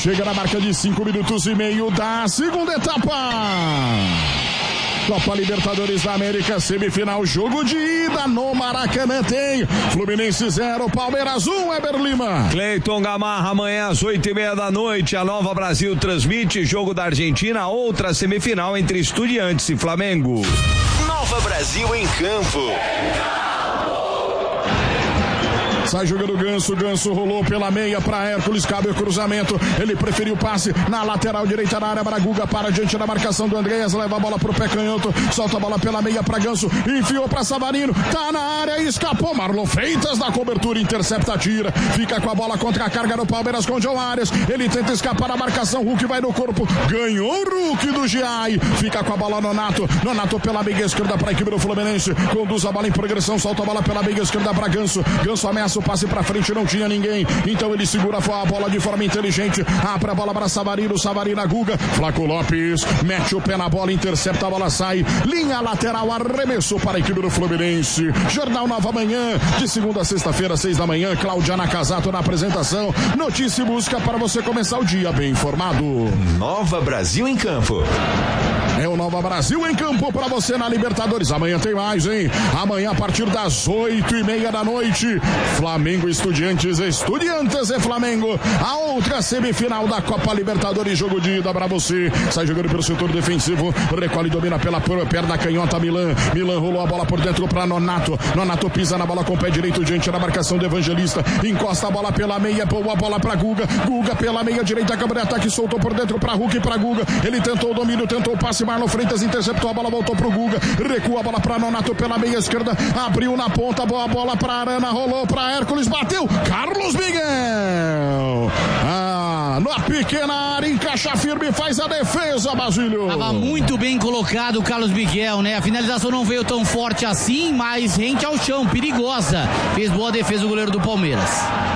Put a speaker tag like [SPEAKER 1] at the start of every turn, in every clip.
[SPEAKER 1] chega na marca de 5 minutos e meio da segunda etapa. Copa Libertadores da América, semifinal, jogo de ida no Maracanã. Tem Fluminense 0, Palmeiras 1, Eber Lima.
[SPEAKER 2] Cleiton Gamarra, amanhã às 8:30 da noite, a Nova Brasil transmite jogo da Argentina, outra semifinal entre Estudiantes e Flamengo.
[SPEAKER 3] Nova Brasil em campo.
[SPEAKER 1] Sai jogando o Ganso rolou pela meia para Hércules, cabe o cruzamento, ele preferiu o passe na lateral direita da área para Guga, para diante da marcação do Andreas, leva a bola pro pé canhoto, solta a bola pela meia para Ganso, enfiou para Savarino, tá na área, escapou, Marlon Freitas da cobertura, intercepta, tira, fica com a bola contra a carga do Palmeiras com John Arias, ele tenta escapar da marcação, Hulk vai no corpo, ganhou o Hulk do Giai, fica com a bola Nonato pela meia esquerda para a equipe do Fluminense, conduz a bola em progressão, solta a bola pela meia esquerda para Ganso ameaça o passe pra frente, não tinha ninguém, então ele segura a bola de forma inteligente, abre a bola para Savarino a Guga, Flaco Lopes mete o pé na bola, intercepta, a bola sai, linha lateral, arremessou para a equipe do Fluminense. Jornal Nova Manhã, de segunda a sexta-feira, 6 da manhã, Claudiana Casato na apresentação, notícia e busca para você começar o dia bem informado.
[SPEAKER 3] Nova Brasil em campo.
[SPEAKER 1] É o Nova Brasil em campo para você na Libertadores. Amanhã tem mais, hein? Amanhã a partir das 8:30 da noite, Flamengo Estudiantes e Flamengo. A outra semifinal da Copa Libertadores, jogo de ida para você. Sai jogando pelo setor defensivo, recolhe e domina pela perna canhota Milan rolou a bola por dentro para Nonato pisa na bola com o pé direito diante da marcação do Evangelista, encosta a bola pela meia, boa bola para Guga pela meia direita, câmara de ataque, soltou por dentro para Hulk e para Guga, ele tentou o domínio, tentou o passe, Marlon Freitas interceptou a bola, voltou pro Guga, recua a bola para Nonato pela meia esquerda, abriu na ponta, boa bola para Arana, rolou para Hércules, bateu, Carlos Miguel, na pequena área, encaixa firme, faz a defesa, Basílio.
[SPEAKER 4] Tava muito bem colocado o Carlos Miguel, né? A finalização não veio tão forte assim, mas rente ao chão, perigosa. Fez boa defesa o goleiro do Palmeiras.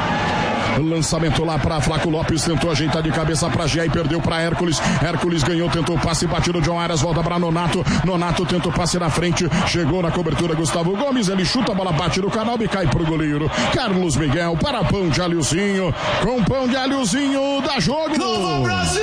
[SPEAKER 1] Lançamento lá para Flaco Lopes, tentou ajeitar de cabeça para Gia e perdeu para Hércules ganhou, tentou o passe, bate no John Arias, volta para Nonato tentou o passe na frente, chegou na cobertura Gustavo Gomes, ele chuta, a bola bate no canal e cai pro goleiro Carlos Miguel, para pão de alhozinho, com pão de alhozinho, dá jogo.
[SPEAKER 3] Nova Brasil!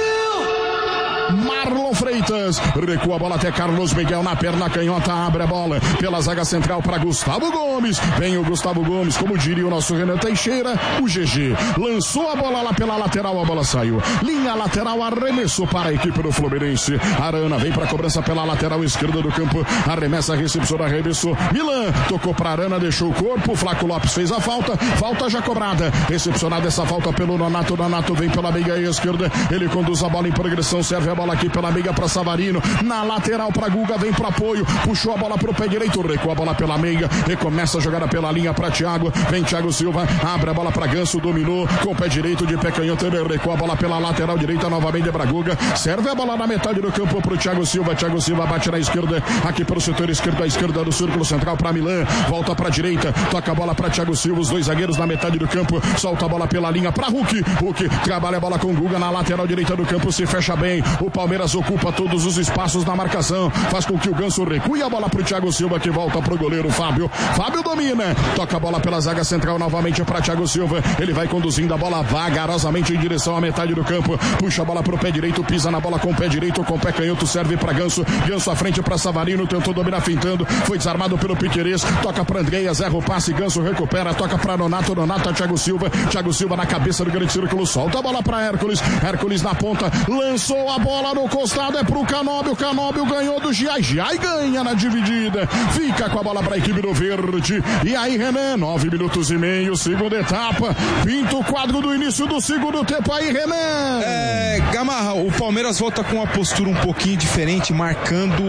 [SPEAKER 1] Marlon Freitas recua a bola até Carlos Miguel na perna canhota, abre a bola pela zaga central para Gustavo Gomes, vem o Gustavo Gomes, como diria o nosso Renan Teixeira, o GG lançou a bola lá pela lateral, a bola saiu, linha lateral, arremessou para a equipe do Fluminense. Arana vem para a cobrança pela lateral esquerda do campo, arremessa, recepção, arremessou, Milan tocou para Arana, deixou o corpo, Flaco Lopes fez a falta já cobrada, recepcionada essa falta pelo Nonato vem pela meia esquerda, ele conduz a bola em progressão, serve a bola aqui pela meia para Savarino, na lateral para Guga, vem para apoio, puxou a bola pro pé direito, recua a bola pela meia, recomeça a jogada pela linha para Thiago, vem Thiago Silva, abre a bola para Ganso, dominou com o pé direito de pé canhoto, recua a bola pela lateral direita, novamente para Guga, serve a bola na metade do campo pro Thiago Silva bate na esquerda, aqui pelo setor esquerdo, à esquerda do círculo central para Milan, volta para a direita, toca a bola para Thiago Silva, os dois zagueiros na metade do campo, solta a bola pela linha para Hulk trabalha a bola com Guga na lateral direita do campo, se fecha bem, o Palmeiras ocupa todos os espaços na marcação, faz com que o Ganso recue a bola pro Thiago Silva, que volta pro goleiro Fábio domina, toca a bola pela zaga central novamente para Thiago Silva, ele vai conduzindo a bola vagarosamente em direção à metade do campo, puxa a bola pro pé direito, pisa na bola com o pé direito, com o pé canhoto, serve para Ganso à frente para Savarino, tentou dominar fintando, foi desarmado pelo Piquerez, toca para Andreas, erra o passe, Ganso recupera, toca para Nonato a Thiago Silva na cabeça do grande círculo, solta a bola para Hércules na ponta, lançou a bola no costado, é pro Canóbio ganhou do Giai ganha na dividida, fica com a bola para a equipe do Verde, e aí Renan, 9 minutos e meio, segunda etapa, pinta o quadro do início do segundo tempo aí, Renan.
[SPEAKER 5] Gamarra, o Palmeiras volta com uma postura um pouquinho diferente, marcando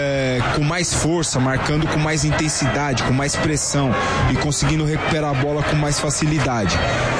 [SPEAKER 5] com mais força, marcando com mais intensidade, com mais pressão e conseguindo recuperar a bola com mais facilidade.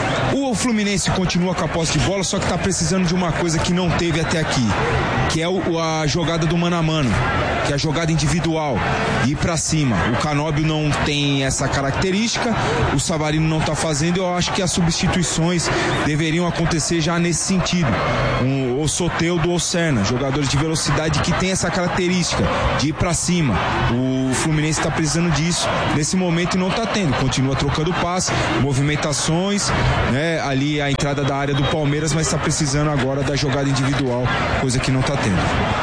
[SPEAKER 5] O Fluminense continua com a posse de bola, só que está precisando de uma coisa que não teve até aqui, que é a jogada do mano a mano. que é a jogada individual, ir pra cima. O Canóbio não tem essa característica, o Savarino não tá fazendo. Eu acho que as substituições deveriam acontecer já nesse sentido. O Soteldo ou Serna, jogadores de velocidade que tem essa característica de ir pra cima. O Fluminense tá precisando disso nesse momento e não tá tendo. Continua trocando passe, movimentações, né? Ali a entrada da área do Palmeiras, mas tá precisando agora da jogada individual, coisa que não tá tendo.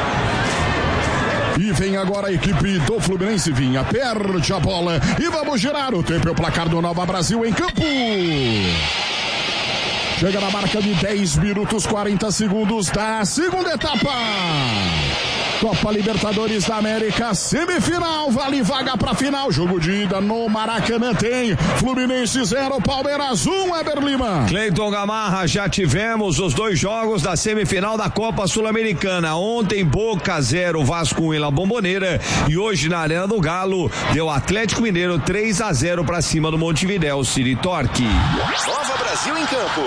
[SPEAKER 1] E vem agora a equipe do Fluminense. Vinha, perde a bola e vamos girar o tempo e o placar do Nova Brasil em campo. Chega na marca de 10 minutos 40 segundos da segunda etapa. Copa Libertadores da América, semifinal, vale vaga pra final. Jogo de ida no Maracanã tem Fluminense 0, Palmeiras 1, Eber Lima.
[SPEAKER 2] Cleiton Gamarra, já tivemos os 2 jogos da semifinal da Copa Sul-Americana. Ontem Boca 0, Vasco 1 em La Bombonera, e hoje na Arena do Galo deu Atlético Mineiro 3-0 pra cima do Montevidéu City Torque.
[SPEAKER 3] Nova Brasil em campo.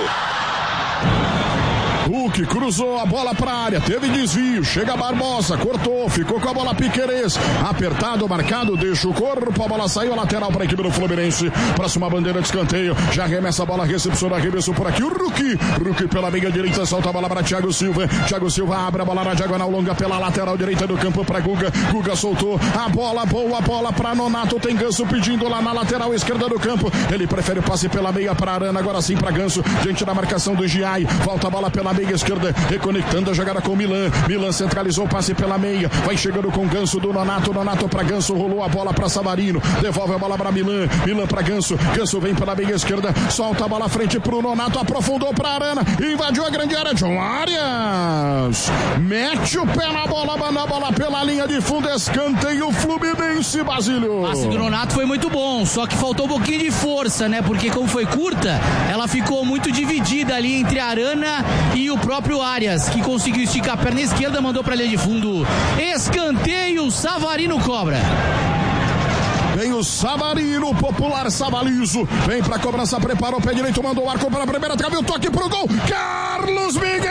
[SPEAKER 1] Hulk cruzou a bola pra área, teve desvio, chega Barbosa, cortou, ficou com a bola Piquerez, apertado, marcado, deixa o corpo, a bola saiu, a lateral para a equipe do Fluminense, próxima bandeira de escanteio, já arremessa a bola, recepciona, arremessou por aqui o Hulk pela meia direita, solta a bola para Thiago Silva abre a bola na diagonal longa pela lateral direita do campo para Guga soltou a bola, boa bola para Nonato, tem Ganso pedindo lá na lateral esquerda do campo, ele prefere o passe pela meia para Arana, agora sim para Ganso, diante da marcação do Giai, volta a bola pela meia esquerda, reconectando a jogada com Milan centralizou o passe pela meia, vai chegando com Ganso do Nonato para Ganso, rolou a bola para Savarino, devolve a bola para Milan para Ganso vem pela meia esquerda, solta a bola à frente pro Nonato, aprofundou para Arana, invadiu a grande área, John Arias mete o pé na bola, manda a bola pela linha de fundo, escanteio Fluminense, Basílio.
[SPEAKER 4] O passe do Nonato foi muito bom, só que faltou um pouquinho de força, né, porque como foi curta, ela ficou muito dividida ali entre a Arana e o próprio Arias, que conseguiu esticar a perna esquerda, mandou pra linha de fundo, escanteio, Savarino cobra.
[SPEAKER 1] Vem o Savarino, popular Savalizo, vem pra cobrança, preparou o pé direito, mandou o arco para a primeira, trave o toque pro gol, Carlos Miguel,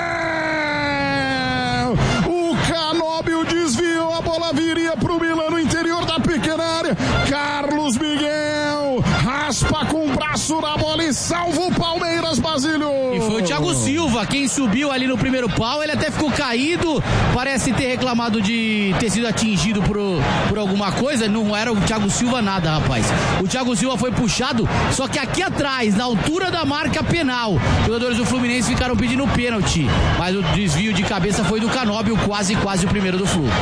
[SPEAKER 1] o Canóbio desviou, a bola viria pro Milan no interior da pequena área, Carlos Miguel raspa com o braço na bola e salva o Palmeiras, Basílio.
[SPEAKER 4] E foi o Thiago Silva quem subiu ali no primeiro pau, ele até ficou caído, parece ter reclamado de ter sido atingido por alguma coisa, não era o Thiago Silva nada, rapaz. O Thiago Silva foi puxado, só que aqui atrás, na altura da marca penal, os jogadores do Fluminense ficaram pedindo pênalti, mas o desvio de cabeça foi do Canóbio, quase o primeiro do Flu.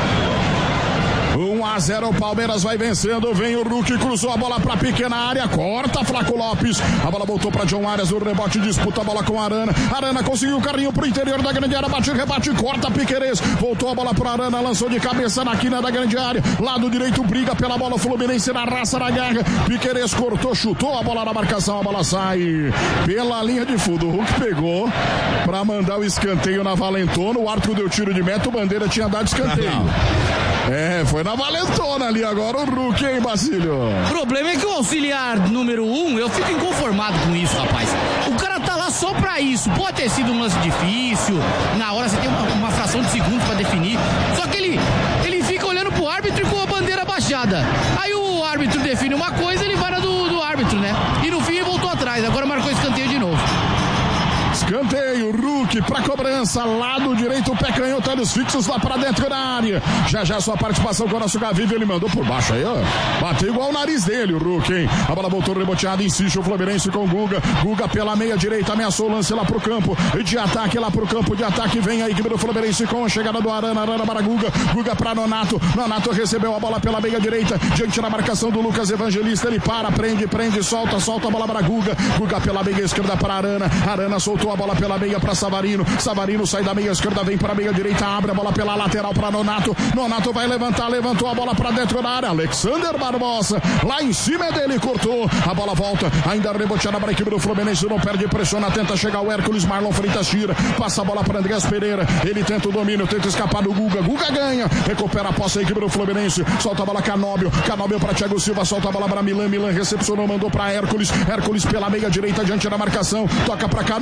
[SPEAKER 1] 1-0, o Palmeiras vai vencendo, vem o Hulk, cruzou a bola pra pequena área, corta Flaco Lopes, a bola voltou pra John Arias, o rebote disputa a bola com Arana, conseguiu o carrinho pro interior da grande área, bate, rebate, corta Piquerez, voltou a bola pro Arana, lançou de cabeça na quina da grande área, lado direito briga pela bola, o Fluminense na raça, na garra, Piquerez cortou, chutou a bola na marcação, a bola sai pela linha de fundo, o Hulk pegou pra mandar o escanteio na Valentona, o árbitro deu tiro de meta, o Bandeira tinha dado escanteio. Foi na Valentona ali agora o Hulk, hein, Basílio?
[SPEAKER 4] O problema é que o auxiliar número 1, eu fico inconformado com isso, rapaz. O cara tá lá só pra isso. Pode ter sido um lance difícil, na hora você tem uma fração de segundos pra definir. Só que ele fica olhando pro árbitro com a bandeira baixada. Aí o árbitro define uma coisa, ele vai na do árbitro, né? E no fim ele voltou atrás, agora marcou escanteio de novo.
[SPEAKER 1] Escanteio, Hulk pra cobrança, lado direito, o pé canhoto, olhos fixos lá pra dentro da área. Já sua participação com o nosso Gavive, ele mandou por baixo aí, ó. Bateu igual o nariz dele, o Hulk, hein? A bola voltou reboteada, insiste o Fluminense com o Guga pela meia direita, ameaçou o lance lá pro campo, de ataque, vem a equipe do Fluminense com a chegada do Arana para Guga pra Nonato recebeu a bola pela meia direita, diante da marcação do Lucas Evangelista, ele para, prende, solta a bola para Guga pela meia esquerda para Arana soltou a bola pela meia para Savarino sai da meia esquerda, vem para a meia direita, abre a bola pela lateral para Nonato vai levantou a bola para dentro da área, Alexander Barbosa, lá em cima é dele, cortou, a bola volta, ainda reboteada para a equipe do Fluminense, não perde, pressiona, tenta chegar o Hércules, Marlon Freitas tira, passa a bola para Andrés Pereira, ele tenta o domínio, tenta escapar do Guga ganha, recupera a posse a equipe do Fluminense, solta a bola Canóbio para Thiago Silva, solta a bola para Milan recepcionou, mandou para Hércules pela meia direita, diante da marcação, toca para Canóbio, foi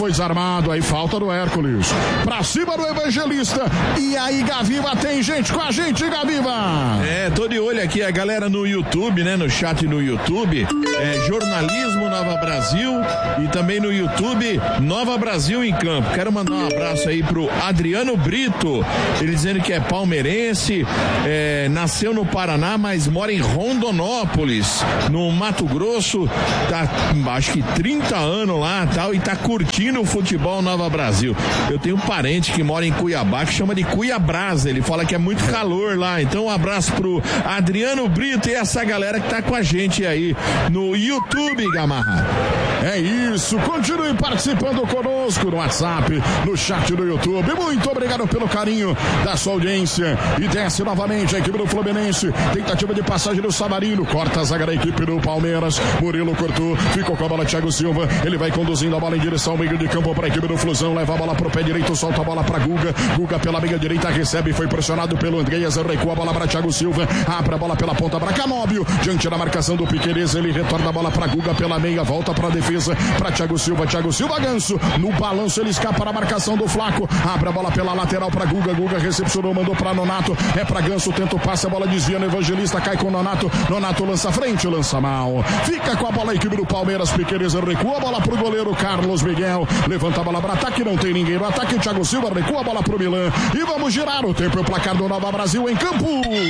[SPEAKER 1] foi desarmado, aí falta do Hércules. Pra cima do Evangelista. E aí, Gaviva, tem gente com a gente, Gaviva.
[SPEAKER 6] Tô de olho aqui, a galera no YouTube, né? No chat no YouTube. Jornalismo Nova Brasil e também no YouTube Nova Brasil em Campo. Quero mandar um abraço aí pro Adriano Brito, ele dizendo que é palmeirense, nasceu no Paraná, mas mora em Rondonópolis, no Mato Grosso, tá acho que 30 anos lá tal, e tá curtindo o futebol Nova Brasil. Eu tenho um parente que mora em Cuiabá, que chama de Cuiabrasa, ele fala que é muito calor lá, então um abraço pro Adriano Brito e essa galera que tá com a gente aí no YouTube, Gamarra.
[SPEAKER 1] É isso, continue participando conosco no WhatsApp, no chat do YouTube. Muito obrigado pelo carinho da sua audiência. E desce novamente a equipe do Fluminense. Tentativa de passagem do Savarino. Corta a zaga da equipe do Palmeiras. Murilo cortou, ficou com a bola Thiago Silva. Ele vai conduzindo a bola em direção ao meio de campo para a equipe do Flusão. Leva a bola pro pé direito, solta a bola para Guga. Guga pela meia direita recebe, foi pressionado pelo Andreas. Recua a bola para Thiago Silva. Abre a bola pela ponta para Canóbio. Diante da marcação do Piquerez, ele retorna a bola para Guga pela meia. Volta para a defesa para Thiago Silva. Thiago Silva, Ganso. No balanço ele escapa na marcação do Flaco. Abre a bola pela lateral para Guga. Guga recepcionou, mandou para Nonato. É para Ganso, tenta o passe, a bola desvia no Evangelista, cai com Nonato. Nonato lança frente, lança mal. Fica com a bola a equipe do Palmeiras. Piquerez recua a bola pro goleiro Carlos Miguel. Levanta a bola para ataque, não tem ninguém no ataque. Thiago Silva recua a bola pro Milan. E vamos girar o tempo e o placar do Nova Brasil em campo.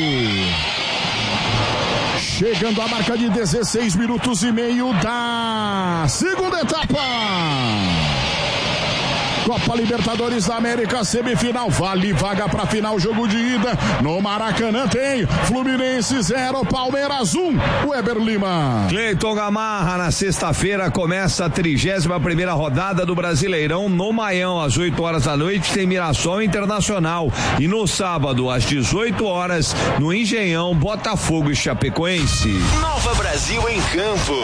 [SPEAKER 1] Chegando a marca de 16 minutos e meio da segunda etapa. Copa Libertadores da América, semifinal, vale vaga pra final, jogo de ida no Maracanã tem Fluminense 0, Palmeiras 1, Weber Lima.
[SPEAKER 2] Cleiton Gamarra, na sexta-feira começa a 31ª rodada do Brasileirão no Maião, às 8 horas da noite tem Mirassol Internacional e no sábado às 18 horas no Engenhão, Botafogo e Chapecoense.
[SPEAKER 3] Nova Brasil em campo.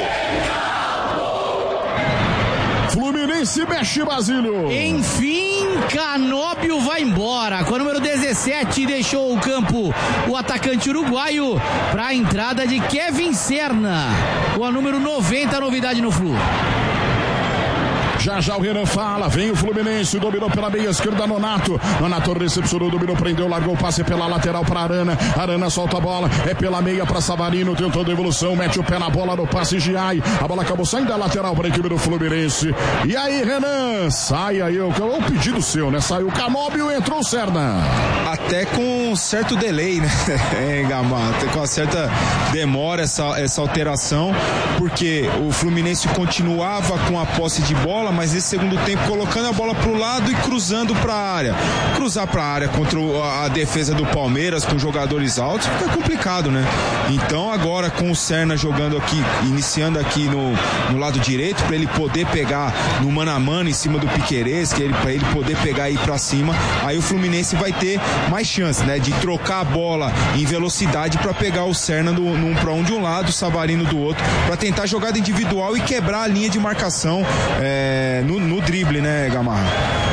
[SPEAKER 1] Fluminense mexe, Basílio.
[SPEAKER 4] Enfim, Canóbio vai embora. Com o número 17 deixou o campo o atacante uruguaio para a entrada de Kevin Serna. Com a número 90, a novidade no Flu.
[SPEAKER 1] Já o Renan fala, vem o Fluminense, dominou pela meia esquerda Nonato. Nonato recepcionou, dominou, prendeu, largou o passe pela lateral para Arana. Arana solta a bola, é pela meia para Savarino, tentou devolução, mete o pé na bola no passe Giai. A bola acabou saindo da lateral para a equipe do Fluminense. E aí, Renan, sai aí, o pedido seu, né? Saiu o Canóbio, entrou o Serna.
[SPEAKER 5] Até com um certo delay, né? Gamar, até com uma certa demora essa alteração, porque o Fluminense continuava com a posse de bola, mas nesse segundo tempo colocando a bola pro lado e cruzando pra área. Cruzar pra área contra a defesa do Palmeiras com jogadores altos fica complicado, né? Então agora com o Serna jogando aqui, iniciando aqui no lado direito, pra ele poder pegar no mano a mano em cima do Piquerez, pra ele poder pegar aí pra cima, aí o Fluminense vai ter mais chance, né? De trocar a bola em velocidade pra pegar o Serna num pra um de um lado, o Savarino do outro, pra tentar jogada individual e quebrar a linha de marcação no drible, né, Gamarra?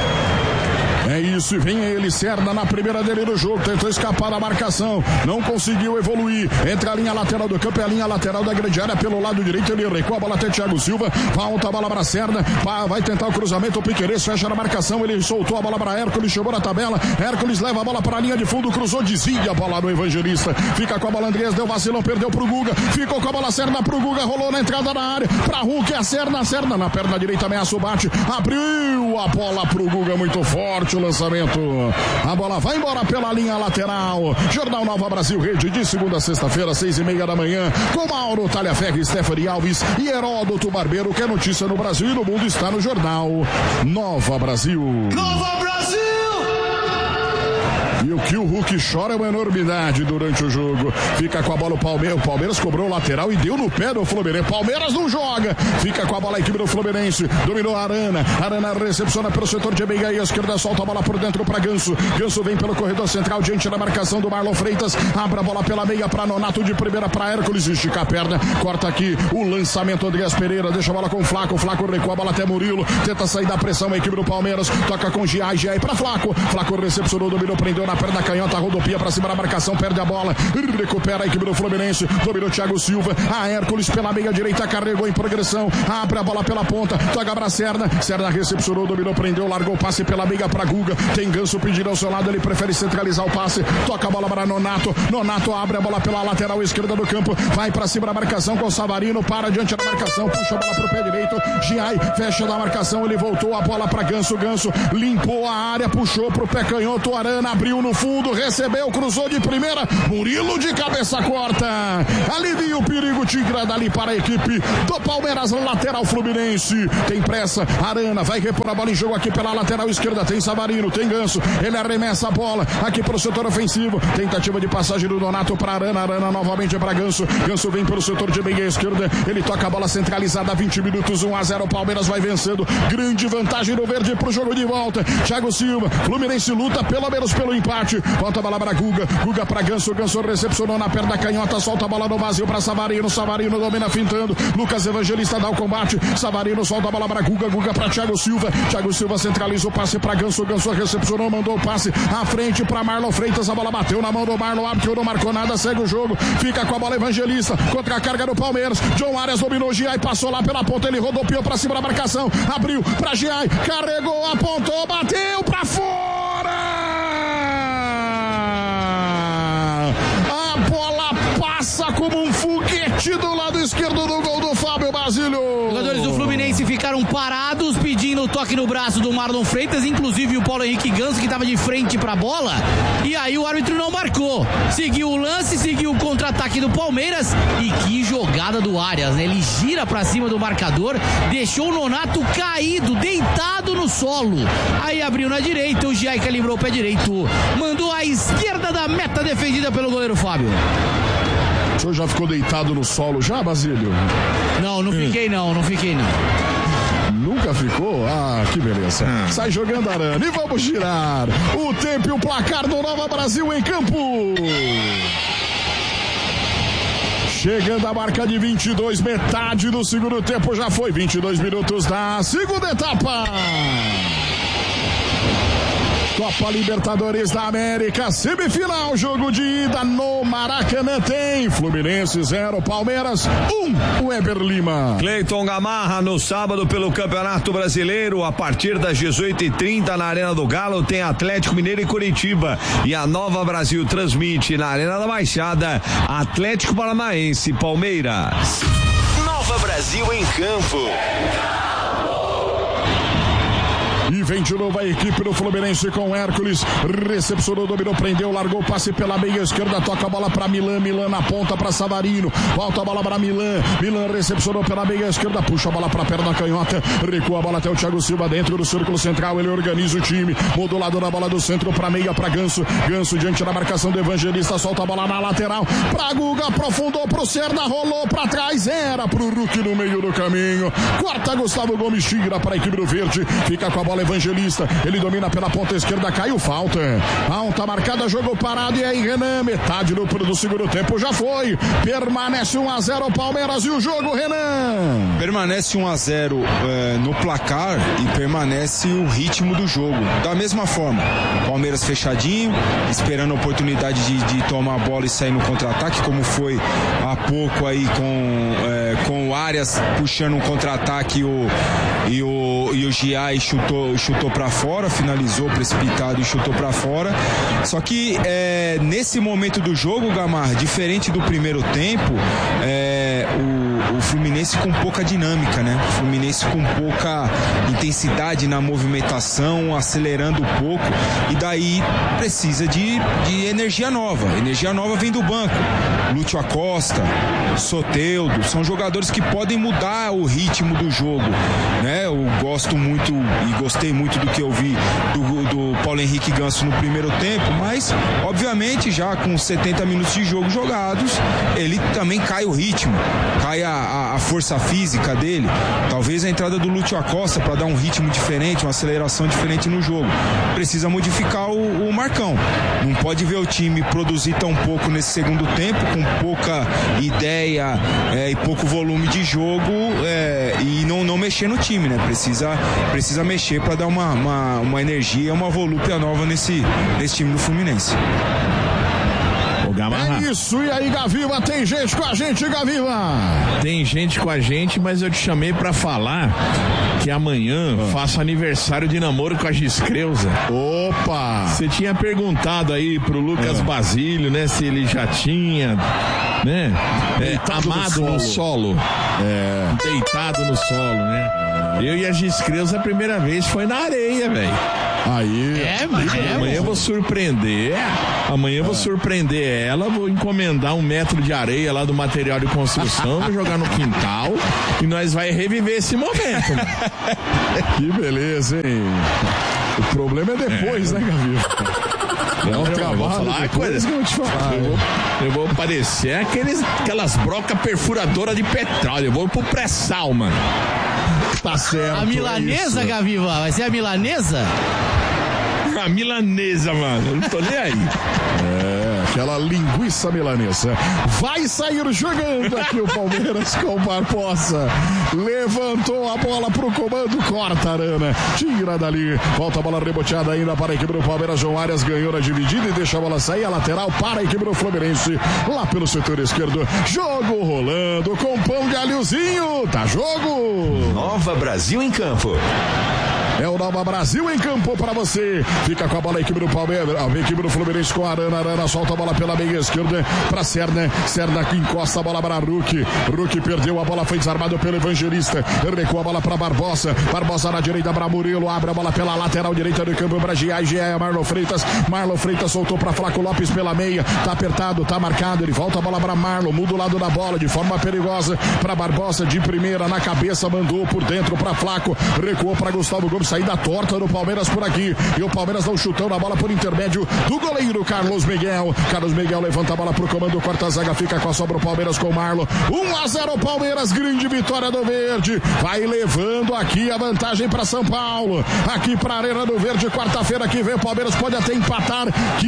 [SPEAKER 1] É isso, e vem ele, Serna na primeira dele do jogo, tentou escapar da marcação, não conseguiu evoluir, entre a linha lateral do campo e a linha lateral da grande área pelo lado direito, ele recua a bola até Thiago Silva, volta a bola para Serna, vai tentar o cruzamento, o Piquerez fecha na marcação, ele soltou a bola para Hércules, chegou na tabela, Hércules leva a bola para a linha de fundo, cruzou, desvia a bola do Evangelista, fica com a bola Andreas, deu vacilão, perdeu pro Guga, ficou com a bola Serna pro Guga, rolou na entrada da área, pra Hulk, é Serna na perna direita, ameaça o bate, abriu a bola pro Guga, muito forte o lançamento, a bola vai embora pela linha lateral. Jornal Nova Brasil Rede, de segunda a sexta-feira, 6:30 da manhã, com Mauro Talhaferri, Stephanie Alves e Heródoto Barbeiro, que é notícia no Brasil e no mundo está no Jornal Nova Brasil.
[SPEAKER 4] Nova Brasil!
[SPEAKER 1] E o que o Hulk chora é uma enormidade durante o jogo. Fica com a bola o Palmeiras cobrou o lateral e deu no pé do Fluminense. Palmeiras não joga. Fica com a bola a equipe do Fluminense. Dominou a Arana. Arana recepciona pelo setor de meia e esquerda, solta a bola por dentro para Ganso. Ganso vem pelo corredor central diante da marcação do Marlon Freitas. Abre a bola pela meia para Nonato, de primeira para Hércules. Estica a perna. Corta aqui o lançamento Andreas Pereira. Deixa a bola com o Flaco. Flaco recua a bola até Murilo. Tenta sair da pressão a equipe do Palmeiras. Toca com Giai para Flaco. Flaco recepcionou, dominou, prendeu na perna canhota, rodopia pra cima da marcação, perde a bola, recupera a equipe do Fluminense, dominou Thiago Silva, a Hércules pela meia direita, carregou em progressão, abre a bola pela ponta, toca pra Serna recepcionou, dominou, prendeu, largou o passe pela meia pra Guga, tem Ganso pedindo ao seu lado, ele prefere centralizar o passe, toca a bola para Nonato abre a bola pela lateral esquerda do campo, vai pra cima da marcação com o Savarino, para diante da marcação, puxa a bola pro pé direito, Giai fecha da marcação, ele voltou a bola pra Ganso limpou a área, puxou pro pé canhoto, Arana abriu no fundo, recebeu, cruzou de primeira, Murilo de cabeça corta, alivia o perigo, tira dali para a equipe do Palmeiras, lateral Fluminense, tem pressa, Arana vai repor a bola em jogo aqui pela lateral esquerda, tem Savarino, tem Ganso, ele arremessa a bola aqui pro setor ofensivo, tentativa de passagem do Donato para Arana novamente para Ganso vem pelo setor de meia esquerda, ele toca a bola centralizada, 20 minutos, 1-0, Palmeiras vai vencendo, grande vantagem no verde pro jogo de volta, Thiago Silva, Fluminense luta pelo menos pelo empate, volta a bola para Guga para Ganso recepcionou na perna canhota, solta a bola no vazio para Savarino domina fintando, Lucas Evangelista dá o combate, Savarino solta a bola para Guga para Thiago Silva centraliza o passe para Ganso recepcionou, mandou o passe à frente para Marlon Freitas, a bola bateu na mão do Marlon, árbitro não marcou nada, segue o jogo, fica com a bola Evangelista, contra a carga do Palmeiras, John Arias dominou, Giai passou lá pela ponta, ele rodopiou para cima da marcação, abriu para Giai, carregou, apontou, bateu para fora, a bola passa como um foguete do lado esquerdo do gol do Fábio Basílio.
[SPEAKER 4] Os jogadores do Fluminense ficaram parados pedindo o toque no braço do Marlon Freitas, inclusive o Paulo Henrique Ganso, que estava de frente para a bola, e aí o árbitro não marcou, seguiu o lance, seguiu o contra-ataque do Palmeiras, e que jogada do Arias, né? Ele gira para cima do marcador, deixou o Nonato caído, deitado no solo, aí abriu na direita, o Giai calibrou o pé direito, mandou à esquerda da meta defendida pelo goleiro Fábio.
[SPEAKER 1] O senhor já ficou deitado no solo já, Basílio?
[SPEAKER 4] Não fiquei não.
[SPEAKER 1] Nunca ficou? Ah, que beleza. Sai jogando Arana e vamos girar o tempo e o placar do Nova Brasil em campo. Chegando a marca de 22, metade do segundo tempo já foi, 22 minutos da segunda etapa. Copa Libertadores da América, semifinal, jogo de ida no Maracanã, tem Fluminense 0, Palmeiras 1, Weber Lima.
[SPEAKER 2] Cleiton Gamarra, no sábado pelo Campeonato Brasileiro, a partir das 18h30 na Arena do Galo, tem Atlético Mineiro e Curitiba, e a Nova Brasil transmite na Arena da Baixada, Atlético Paranaense, Palmeiras.
[SPEAKER 3] Nova Brasil em campo.
[SPEAKER 1] E vem de novo a equipe do Fluminense com Hércules, recepcionou, dominou, prendeu, largou o passe pela meia esquerda, toca a bola para Milan na ponta para Savarino, volta a bola para Milan recepcionou pela meia esquerda, puxa a bola para a perna canhota, recua a bola até o Thiago Silva dentro do círculo central, ele organiza o time, mudou o lado da bola do centro para meia, para Ganso diante da marcação do Evangelista, solta a bola na lateral, para Guga, aprofundou pro Serna, rolou para trás, era pro Ruki no meio do caminho, corta Gustavo Gomes, tira para a equipe do Verde, fica com a bola Evangelista, ele domina pela ponta esquerda, caiu falta marcada, jogo parado, e aí Renan, metade do segundo tempo já foi, permanece 1-0 Palmeiras, e o jogo, Renan?
[SPEAKER 5] Permanece 1-0 no placar, e permanece o ritmo do jogo, da mesma forma, Palmeiras fechadinho, esperando a oportunidade de tomar a bola e sair no contra-ataque, como foi há pouco aí com o Arias puxando um contra-ataque, e o Giai chutou para fora, finalizou precipitado e chutou para fora. Só que nesse momento do jogo, Gamar, diferente do primeiro tempo, o Fluminense com pouca dinâmica, né? O Fluminense com pouca intensidade na movimentação, acelerando um pouco, e daí precisa de energia nova. Energia nova vem do banco. Lúcio Acosta, Soteldo, são jogadores que podem mudar o ritmo do jogo, né? Eu gosto muito e gostei muito do que eu vi do Paulo Henrique Ganso no primeiro tempo, mas obviamente já com 70 minutos de jogo jogados, ele também cai o ritmo, cai a a força física dele, talvez a entrada do Lúcio Acosta para dar um ritmo diferente, uma aceleração diferente no jogo. Precisa modificar o Marcão. Não pode ver o time produzir tão pouco nesse segundo tempo, com pouca ideia e pouco volume de jogo e não mexer no time, né? Precisa mexer para dar uma energia, uma volúpia nova nesse time do Fluminense.
[SPEAKER 1] É isso, e aí, Gaviva, tem gente com a gente, Gaviva?
[SPEAKER 6] Tem gente com a gente, mas eu te chamei pra falar que amanhã faço aniversário de namoro com a Giscreuza.
[SPEAKER 1] Opa!
[SPEAKER 6] Você tinha perguntado aí pro Lucas Basílio, né, se ele já tinha, né, amado no solo. Deitado no solo, né? Eu e a Giscreuza a primeira vez foi na areia, velho.
[SPEAKER 1] Aí.
[SPEAKER 6] Amanhã eu vou surpreender. Amanhã eu vou surpreender ela. Vou encomendar 1 metro de areia lá do material de construção. Vou jogar no quintal. E nós vai reviver esse momento.
[SPEAKER 1] Que beleza, hein? O problema é depois, né, Gaviva?
[SPEAKER 6] Eu vou falar coisa. Eu vou parecer aquelas brocas perfuradoras de petróleo. Eu vou pro pré-sal, mano.
[SPEAKER 1] Tá certo.
[SPEAKER 4] A milanesa, Gaviva? Vai ser a milanesa?
[SPEAKER 6] A milanesa, mano. Eu não tô nem aí.
[SPEAKER 1] Aquela linguiça milanesa. Vai sair jogando aqui o Palmeiras com o Barbosa. Levantou a bola pro comando, corta Arana. Tira dali. Volta a bola reboteada ainda para a equipe do Palmeiras. João Arias ganhou na dividida e deixa a bola sair. A lateral para a equipe do Fluminense. Lá pelo setor esquerdo. Jogo rolando com pão de alhozinho. Tá jogo.
[SPEAKER 3] Nova Brasil em campo.
[SPEAKER 1] É o Nova Brasil em campo para você. Fica com a bola a equipe do Palmeiras. A equipe do Fluminense com a Arana. Arana solta a bola pela meia esquerda para Serna. Serna que encosta a bola para Ruki. Ruki perdeu a bola, foi desarmado pelo Evangelista. Recua a bola para Barbosa. Barbosa na direita para Murilo. Abre a bola pela lateral direita do campo para Gia. Gia é Marlon Freitas. Marlon Freitas soltou para Flaco Lopes pela meia. Tá apertado, tá marcado. Ele volta a bola para Marlon. Muda o lado da bola de forma perigosa para Barbosa de primeira na cabeça. Mandou por dentro para Flaco. Recuou para Gustavo Gomes. Saída torta do Palmeiras por aqui. E o Palmeiras dá um chutão na bola por intermédio do goleiro Carlos Miguel. Carlos Miguel levanta a bola pro comando, corta a zaga, fica com a sobra o Palmeiras com o Marlon. 1-0 Palmeiras, grande vitória do Verde. Vai levando aqui a vantagem para São Paulo. Aqui para Arena do Verde, quarta-feira que vem o Palmeiras pode até empatar, que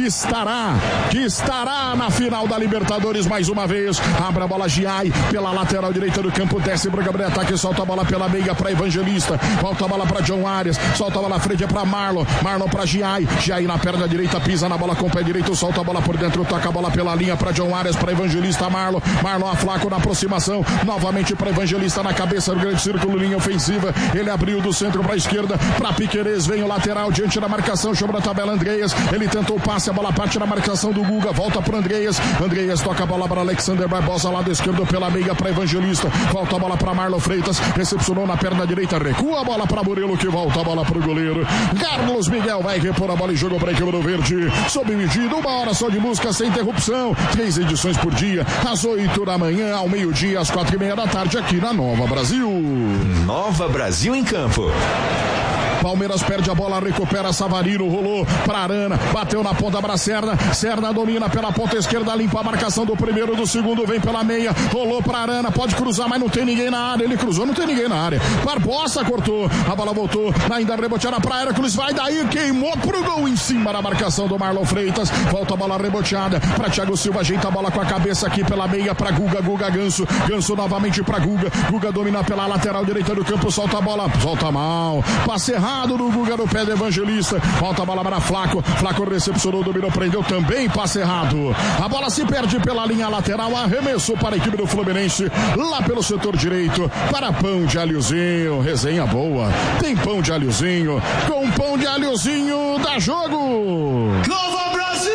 [SPEAKER 1] estará na final da Libertadores mais uma vez. Abre a bola Giai pela lateral direita do campo, desce pro Gabriel Ataque, solta a bola pela meia para Evangelista. Volta a bola para John Arias, solta a bola na frente para Marlon. Marlon para Giai. Giai na perna direita, pisa na bola com o pé direito, solta a bola por dentro, toca a bola pela linha para John Arias, para Evangelista Marlon. Marlon a Flaco na aproximação, novamente para Evangelista na cabeça do grande círculo, linha ofensiva. Ele abriu do centro para a esquerda, para Piquerez, vem o lateral diante da marcação, chama a tabela Andreas. Ele tentou o passe, a bola parte na marcação do Guga, volta para Andreas. Andreas toca a bola para Alexander Barbosa, lado esquerdo pela meia para Evangelista. Volta a bola para Marlon Freitas, recepcionou na perna direita, recua a bola para Murilo, que volta a bola para o goleiro. Carlos Miguel vai repor a bola e jogo para a equipe do Verde. Sob medida, 1 hora só de música sem interrupção. 3 edições por dia, às 8 da manhã, ao meio-dia, às 4:30 da tarde, aqui na Nova Brasil.
[SPEAKER 3] Nova Brasil em campo.
[SPEAKER 1] Palmeiras perde a bola, recupera Savarino, rolou para Arana, bateu na ponta para Serna. Serna domina pela ponta esquerda, limpa a marcação do primeiro, do segundo, vem pela meia, rolou para Arana, pode cruzar, mas não tem ninguém na área. Ele cruzou, não tem ninguém na área. Barbosa cortou, a bola voltou, ainda reboteada para Hércules, vai daí, queimou pro gol em cima da marcação do Marlon Freitas. Volta a bola reboteada para Thiago Silva, ajeita a bola com a cabeça aqui pela meia para Guga Ganso. Ganso novamente para Guga. Guga domina pela lateral direita do campo, solta a bola, solta mal, passe errado do Guga no pé do Evangelista. Volta a bola para Flaco. Flaco recepcionou, dominou, prendeu também, passe errado. A bola se perde pela linha lateral, arremessou para a equipe do Fluminense, lá pelo setor direito, para pão de alhozinho. Resenha boa. Tem pão de alhozinho. Com pão de alhozinho dá jogo.
[SPEAKER 3] Nova Brasil!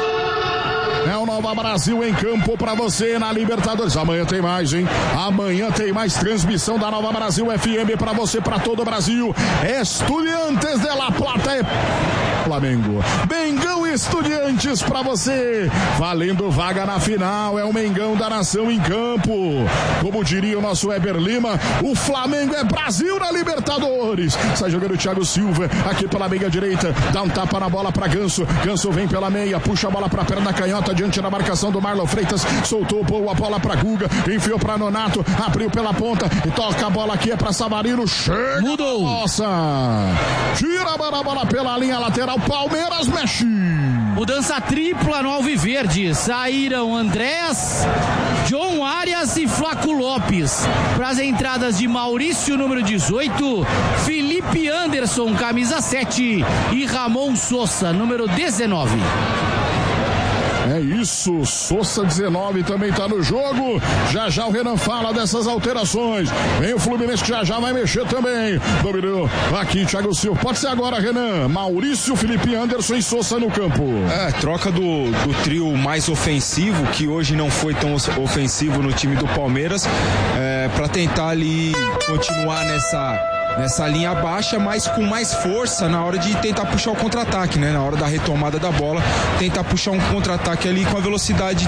[SPEAKER 1] É o Nova Brasil em campo para você na Libertadores. Amanhã tem mais, hein? Amanhã tem mais transmissão da Nova Brasil FM para você, para todo o Brasil. Estudiantes de La Plata Flamengo. Mengão Estudiantes pra você, valendo vaga na final, é o Mengão da nação em campo. Como diria o nosso Weber Lima, o Flamengo é Brasil na Libertadores. Sai jogando o Thiago Silva, aqui pela meia direita, dá um tapa na bola pra Ganso, Ganso vem pela meia, puxa a bola pra perna canhota, diante da marcação do Marlon Freitas, soltou boa bola pra Guga, enfiou pra Nonato, abriu pela ponta, e toca a bola aqui, é pra Savarino, chega,
[SPEAKER 4] mudou,
[SPEAKER 1] nossa, tira a bola pela linha lateral, Palmeiras mexe.
[SPEAKER 4] Mudança tripla no Alviverde. Saíram Andrés, John Arias e Flaco Lopes. Para as entradas de Maurício, número 18, Felipe Anderson, camisa 7 e Ramon Sosa, número 19.
[SPEAKER 1] É isso, Sosa 19 também tá no jogo. Já o Renan fala dessas alterações. Vem o Fluminense que já vai mexer também. Dominou aqui, Thiago Silva. Pode ser agora, Renan. Maurício, Felipe Anderson e Sosa no campo.
[SPEAKER 5] Troca do trio mais ofensivo, que hoje não foi tão ofensivo no time do Palmeiras, para tentar ali continuar nessa linha baixa, mas com mais força na hora de tentar puxar o contra-ataque, né? Na hora da retomada da bola, tentar puxar um contra-ataque ali com a velocidade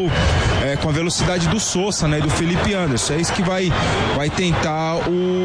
[SPEAKER 5] do Sosa, né? Do Felipe Anderson. É isso que vai tentar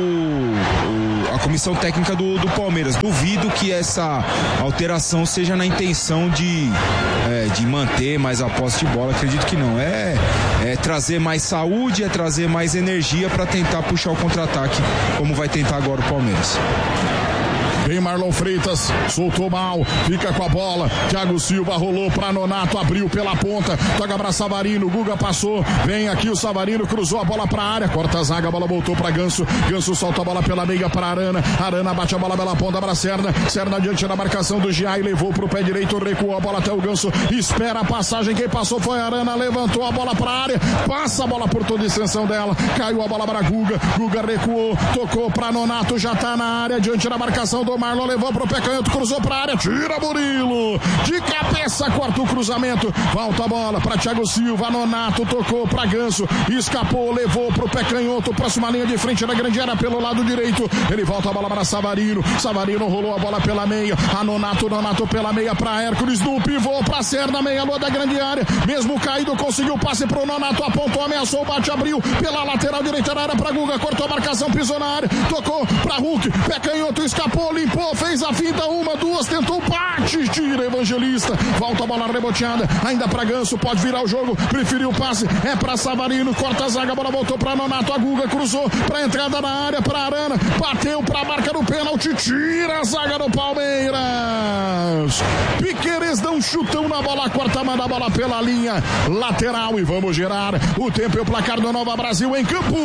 [SPEAKER 5] a comissão técnica do Palmeiras. Duvido que essa alteração seja na intenção de manter mais a posse de bola. Acredito que não. É trazer mais saúde, é trazer mais energia para tentar puxar o contra-ataque, como vai tentar agora o Palmeiras.
[SPEAKER 1] Vem Marlon Freitas, soltou mal, fica com a bola, Thiago Silva rolou pra Nonato, abriu pela ponta, toca pra Savarino, Guga passou, vem aqui o Savarino, cruzou a bola pra área, corta a zaga, a bola voltou pra Ganso, Ganso solta a bola pela meia pra Arana, Arana bate a bola pela ponta pra Serna diante da marcação do Giai, levou pro pé direito, recuou a bola até o Ganso, espera a passagem, quem passou foi a Arana, levantou a bola pra área, passa a bola por toda a extensão dela, caiu a bola pra Guga, Guga recuou, tocou pra Nonato, já tá na área, diante da marcação do Marlon, levou pro pé canhoto, cruzou pra área, tira Murilo, de cabeça, corta o cruzamento, volta a bola pra Thiago Silva, Nonato tocou pra Ganso, escapou, levou pro pé canhoto, próxima linha de frente da grande área pelo lado direito, ele volta a bola para Savarino, Savarino rolou a bola pela meia, a Nonato pela meia pra Hércules, no pivô pra Serna, meia lua da grande área, mesmo caído, conseguiu o passe pro Nonato, apontou, ameaçou, bate, abriu, pela lateral direita da área pra Guga, cortou a marcação, pisou na área, tocou pra Hulk, pé canhoto, escapou, limpou, fez a finta, uma, duas, tentou, bate, tira Evangelista, volta a bola reboteada, ainda pra Ganso, pode virar o jogo, preferiu o passe, é pra Savarino, corta a zaga, a bola voltou pra Nonato, a Guga cruzou pra entrada na área, pra Arana, bateu pra marca do pênalti, tira a zaga do Palmeiras, Piqueires dá um chutão na bola, corta, manda a bola pela linha lateral e vamos girar o tempo e o placar do Nova Brasil em campo.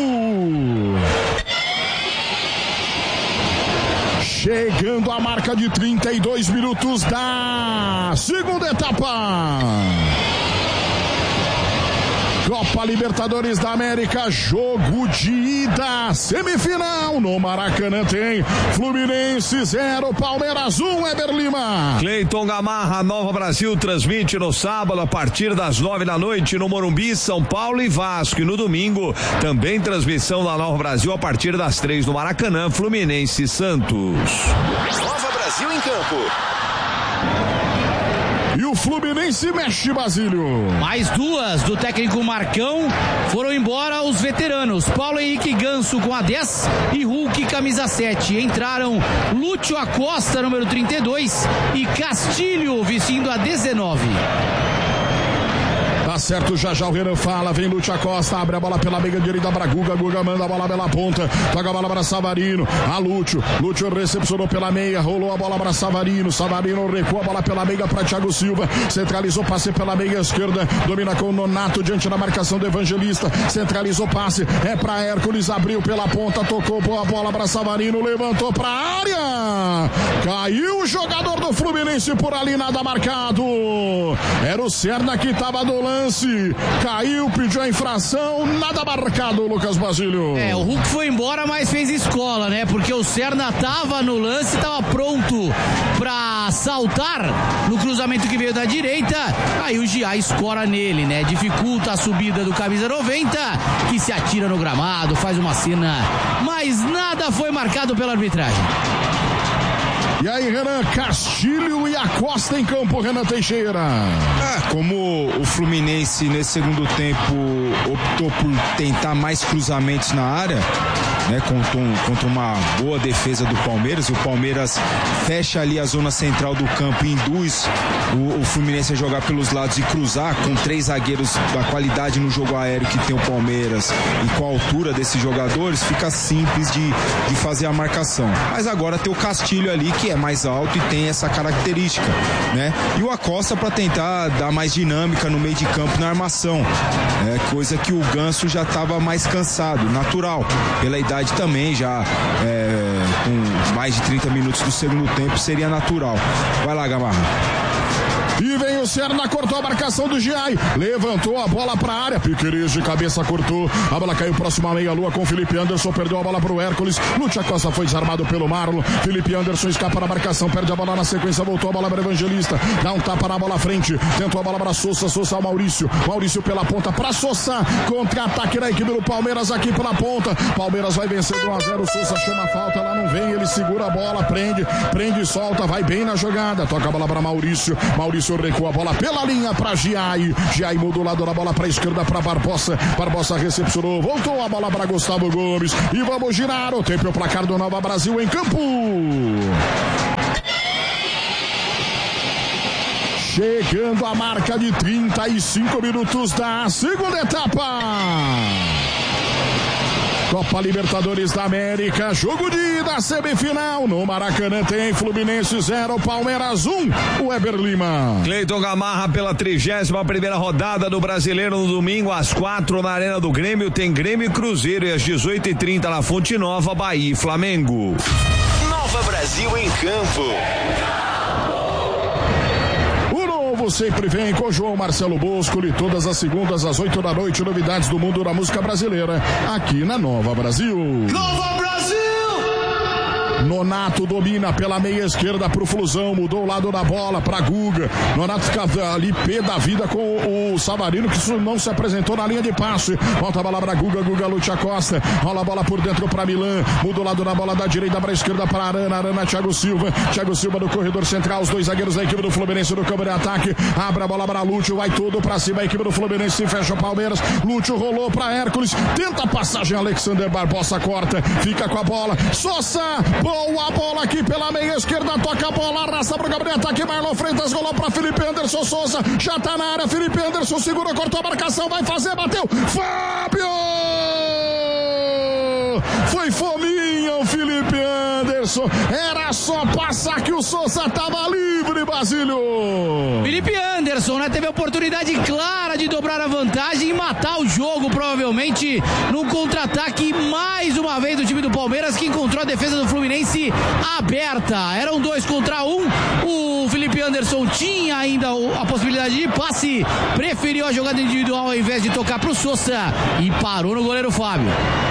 [SPEAKER 1] Chegando a marca de 32 minutos da segunda etapa. Copa Libertadores da América, jogo de ida, semifinal no Maracanã tem Fluminense 0, Palmeiras 1, Weber Lima.
[SPEAKER 2] Cleiton Gamarra, Nova Brasil transmite no sábado a partir das 9 da noite no Morumbi, São Paulo e Vasco, e no domingo também transmissão da Nova Brasil a partir das 3 no Maracanã, Fluminense e Santos.
[SPEAKER 3] Nova Brasil em campo.
[SPEAKER 1] E o Fluminense mexe, Basílio.
[SPEAKER 4] Mais duas do técnico Marcão. Foram embora os veteranos. Paulo Henrique Ganso com a 10 e Hulk camisa 7. Entraram Lúcio Acosta, número 32, e Castilho vestindo a 19.
[SPEAKER 1] Tá certo, já o Renan fala, vem Lúcio Acosta, abre a bola pela meia direita pra Guga, Guga manda a bola pela ponta, toca a bola para Savarino, a Lúcio recepcionou pela meia, rolou a bola para Savarino recua a bola pela meia para Thiago Silva, centralizou passe pela meia esquerda, domina com o Nonato diante da marcação do Evangelista, centralizou passe, é pra Hércules, abriu pela ponta, tocou boa bola para Savarino, levantou pra área, caiu o jogador do Fluminense por ali, nada marcado, era o Serna que tava do lance, caiu, pediu a infração, nada marcado, Lucas Basílio.
[SPEAKER 4] O Hulk foi embora, mas fez escola, né? Porque o Serna tava no lance, tava pronto pra saltar no cruzamento que veio da direita, aí o Gia escora nele, né? Dificulta a subida do camisa 90, que se atira no gramado, faz uma cena, mas nada foi marcado pela arbitragem.
[SPEAKER 1] E aí, Renan, Castilho e Acosta em campo, Renan Teixeira.
[SPEAKER 5] Como o Fluminense nesse segundo tempo optou por tentar mais cruzamentos na área, né, contra uma boa defesa do Palmeiras, o Palmeiras fecha ali a zona central do campo e induz o Fluminense a jogar pelos lados e cruzar, com 3 zagueiros da qualidade no jogo aéreo que tem o Palmeiras e com a altura desses jogadores, fica simples de fazer a marcação. Mas agora tem o Castilho ali, que é mais alto e tem essa característica, né? E o Acosta para tentar dar mais dinâmica no meio de campo, na armação, coisa que o Ganso já estava mais cansado, natural, pela idade também, já com mais de 30 minutos do segundo tempo, seria natural. Vai lá, Gamarra.
[SPEAKER 1] E vem o Serna, cortou a marcação do Giai, levantou a bola pra área, Piqueires de cabeça cortou, a bola caiu próxima à meia-lua com Felipe Anderson, perdeu a bola pro Hércules, Lúcio Acosta foi desarmado pelo Marlon, Felipe Anderson escapa na marcação, perde a bola na sequência, voltou a bola para Evangelista, dá um tapa na bola à frente, tentou a bola para Sousa ao Maurício pela ponta pra Sousa, contra-ataque da equipe do Palmeiras aqui pela ponta, Palmeiras vai vencendo 1-0, Sousa chama a falta, ela não vem, ele segura a bola, prende e solta, vai bem na jogada, toca a bola para Maurício recua a bola pela linha para Giai mudou o lado da bola para a esquerda para Barbosa recepcionou, voltou a bola para Gustavo Gomes e vamos girar o tempo e o placar do Nova Brasil em campo. Chegando a marca de 35 minutos da segunda etapa. Copa Libertadores da América, jogo de ida, semifinal, no Maracanã tem Fluminense 0, Palmeiras 1, Weber Lima.
[SPEAKER 2] Cleiton Gamarra pela 31ª rodada do Brasileiro no domingo às 4 na Arena do Grêmio, tem Grêmio e Cruzeiro e às 18h30 na Fonte Nova, Bahia e Flamengo.
[SPEAKER 3] Nova Brasil em campo.
[SPEAKER 1] Sempre vem com João Marcelo Bosco e todas as segundas às 8 da noite, novidades do mundo da música brasileira, aqui na Nova Brasil.
[SPEAKER 3] Nova Brasil!
[SPEAKER 1] Nonato domina pela meia esquerda pro Flusão, mudou o lado da bola pra Guga. Nonato fica ali pé da vida com o Savarino, que não se apresentou na linha de passe. Volta a bola pra Guga, Lúcio Acosta, rola a bola por dentro pra Milan, muda o lado da bola da direita pra esquerda pra Arana, Thiago Silva no corredor central, os dois zagueiros da equipe do Fluminense no campo de ataque, abre a bola pra Lúcio, vai tudo pra cima, a equipe do Fluminense se fecha o Palmeiras, Lúcio rolou pra Hércules, tenta a passagem, Alexander Barbosa corta, fica com a bola, Sousa, boa bola aqui pela meia esquerda, toca a bola, arrasta pro Gabriel, ataque, Marlon Freitas, rolou pra Felipe Anderson, Sousa, já tá na área, Felipe Anderson segura, cortou a marcação, vai fazer, bateu, Fábio! Foi fominha o Felipe Anderson, era só passar que o Sousa tava livre, Basílio.
[SPEAKER 4] Felipe Anderson, né, teve a oportunidade clara de dobrar a vantagem e matar o jogo, provavelmente num contra-ataque mais uma vez do time do Palmeiras, que encontrou a defesa do Fluminense aberta. Eram 2 contra 1, o Felipe Anderson tinha ainda a possibilidade de passe, preferiu a jogada individual ao invés de tocar pro Sousa e parou no goleiro Fábio.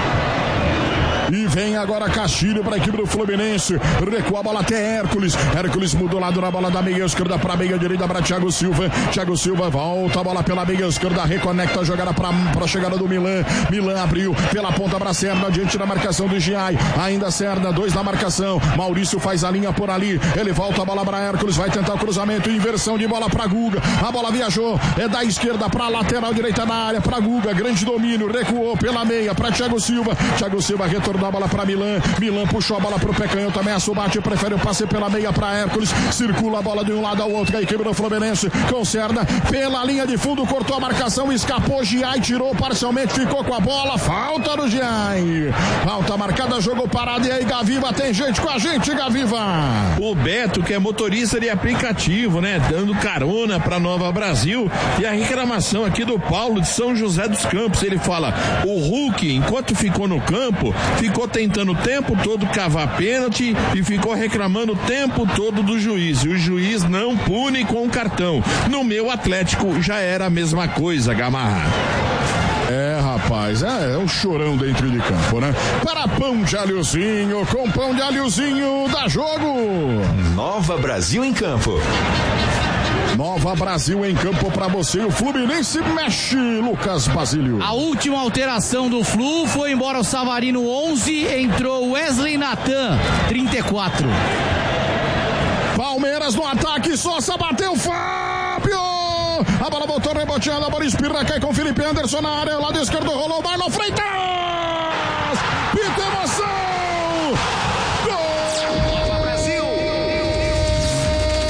[SPEAKER 1] E vem agora Castilho para a equipe do Fluminense. Recua a bola até Hércules. Hércules mudou o lado na bola da meia esquerda para a meia direita para Thiago Silva. Thiago Silva volta a bola pela meia esquerda. Reconecta a jogada para a chegada do Milan. Milan abriu pela ponta para Serna. Diante da marcação do Giai. Ainda Serna, 2 na marcação. Maurício faz a linha por ali. Ele volta a bola para Hércules. Vai tentar o cruzamento. Inversão de bola para Guga. A bola viajou. É da esquerda para a lateral direita na área. Para Guga. Grande domínio. Recuou pela meia para Thiago Silva. Thiago Silva retornou a bola para Milan. Milan puxou a bola para o pé canhoto. Ameaça o bate. Prefere o passe pela meia para Hércules. Circula a bola de um lado ao outro. A equipe do Fluminense com Serna pela linha de fundo. Cortou a marcação. Escapou. Giai tirou parcialmente. Ficou com a bola. Falta do Giai. Falta marcada. Jogo parado. E aí, Gaviva, tem gente com a gente, Gaviva.
[SPEAKER 6] O Beto, que é motorista de aplicativo, né? Dando carona para Nova Brasil. E a reclamação aqui do Paulo de São José dos Campos. Ele fala: o Hulk, enquanto ficou no campo, ficou tentando o tempo todo cavar pênalti e ficou reclamando o tempo todo do juiz. E o juiz não pune com o cartão. No meu Atlético já era a mesma coisa, Gamarra.
[SPEAKER 1] É, rapaz, é um chorão dentro de campo, né? Para pão de alhozinho, com pão de alhozinho, dá jogo.
[SPEAKER 3] Nova Brasil em campo.
[SPEAKER 1] Nova Brasil em campo pra você. O Fluminense mexe, Lucas Basílio.
[SPEAKER 4] A última alteração do Flu foi embora o Savarino 11, entrou Wesley Natan 34.
[SPEAKER 1] Palmeiras no ataque, Sosa bateu, Fábio! A bola voltou reboteando, a bola espirra, cai com Felipe Anderson na área, lado esquerdo rolou, Marlon Freitas!